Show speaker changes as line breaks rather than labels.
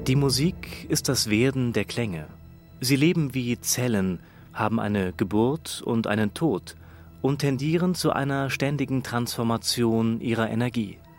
Die Musik ist das Werden der Klänge. Sie leben wie Zellen, haben eine Geburt und einen Tod und tendieren zu einer ständigen Transformation ihrer Energie.